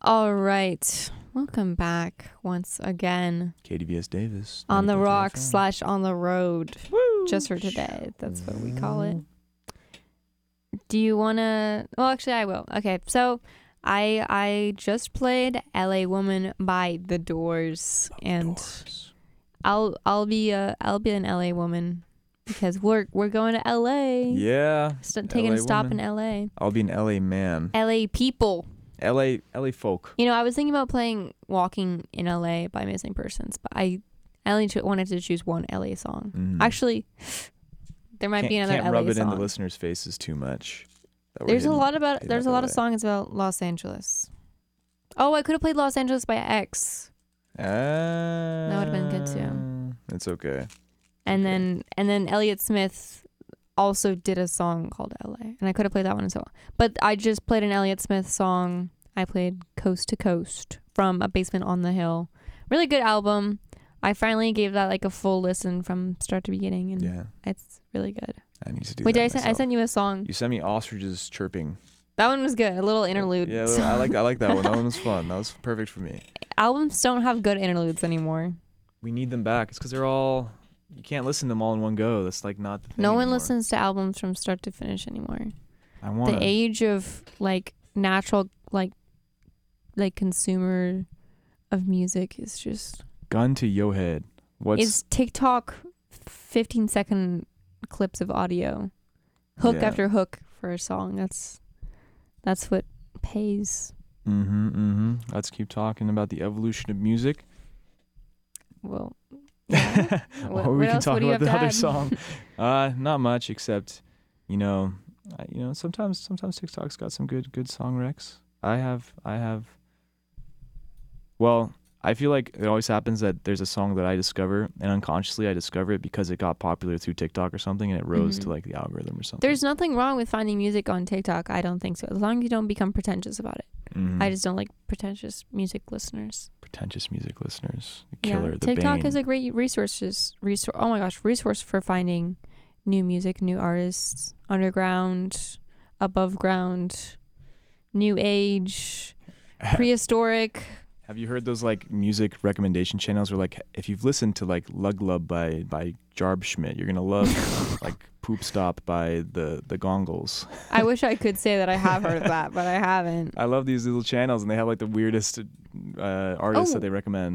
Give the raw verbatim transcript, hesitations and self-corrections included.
All right. Welcome back once again K D V S Davis. on the ninety point three rocks F M. slash on the road. Woo! Just for today. That's what we call it. Do you want to? Well, actually, I will. Okay. So I I just played L A Woman by The Doors. Of and course. I'll I'll be a I'll be an L A woman because we're we're going to L A. Yeah. St- taking L A a stop woman. in L A. I'll be an L A man. L A people. L A L A folk. You know, I was thinking about playing Walking in L A by Missing Persons, but I I only cho- wanted to choose one L A song. Mhm. Actually, there might can't, be another can't L A rub it song. in the listeners' faces too much. that we're There's a hitting- lot about hitting there's up a lot of L A. songs about Los Angeles. Oh, I could have played Los Angeles by X. Ah, That would've been good too. It's okay. And Okay. then and then Elliott Smith also did a song called L A, and I could have played that one as well. But I just played an Elliott Smith song. I played Coast to Coast from A Basement on the Hill. Really good album. I finally gave that like a full listen from start to beginning, and Yeah. it's really good. I need to do Wait, that did I send I myself. sent you a song? You sent me ostriches chirping. That one was good. A little interlude. Yeah, I like I like that one. That one was fun. That was perfect for me. Albums don't have good interludes anymore. We need them back. It's because they're all. You can't listen to them all in one go. That's like not the thing No one anymore. listens to albums from start to finish anymore. I want The age of like natural like like consumer of music is just gun to yo head. What's is TikTok fifteen second clips of audio, hook Yeah. after hook for a song. That's that's what pays. mm-hmm mm-hmm. Let's keep talking about the evolution of music. Well, yeah. What- or we what can else? talk What do you about have the to other add? song. Uh, not much except, you know, I, you know, sometimes sometimes TikTok's got some good good song recs. I have I have. Well, I feel like it always happens that there's a song that I discover and unconsciously I discover it because it got popular through TikTok or something and it rose Mhm. to like the algorithm or something. There's nothing wrong with finding music on TikTok. I don't think so. As long as you don't become pretentious about it. Mhm. I just don't like pretentious music listeners. pretentious music listeners. The Yeah, killer, the TikTok bane. is a great resources resource. Oh my gosh, resource for finding new music, new artists, underground, above ground, new age, prehistoric. Have you heard those like music recommendation channels where like if you've listened to like Lug Lub by by Jarb Schmidt, you're gonna love like Poop Stop by the the Gongles. I wish I could say that I have heard of that, but I haven't. I love these little channels and they have like the weirdest uh, artists Oh. that they recommend.